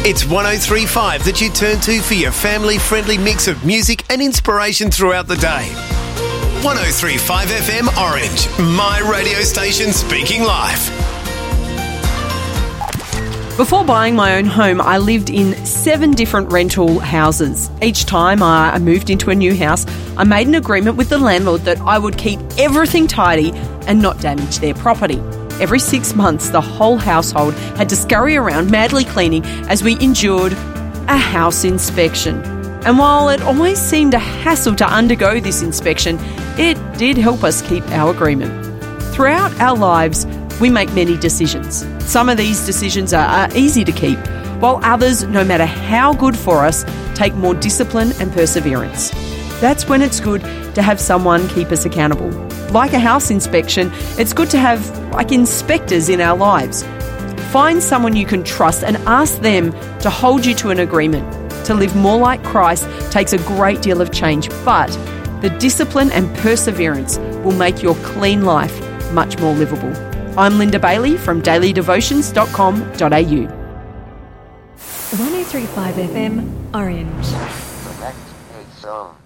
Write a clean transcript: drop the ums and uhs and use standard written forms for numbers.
It's 103.5 that you turn to for your family-friendly mix of music and inspiration throughout the day. 103.5 FM Orange, my radio station speaking life. Before buying my own home, I lived in 7 different rental houses. Each time I moved into a new house, I made an agreement with the landlord that I would keep everything tidy and not damage their property. Every 6 months, the whole household had to scurry around madly cleaning as we endured a house inspection. And while it always seemed a hassle to undergo this inspection, it did help us keep our agreement. Throughout our lives, we make many decisions. Some of these decisions are easy to keep, while others, no matter how good for us, take more discipline and perseverance. That's when it's good to have someone keep us accountable. Like a house inspection, it's good to have inspectors in our lives. Find someone you can trust and ask them to hold you to an agreement. To live more like Christ takes a great deal of change, but the discipline and perseverance will make your clean life much more livable. I'm Linda Bailey from dailydevotions.com.au. 103.5 FM Orange. The next big song.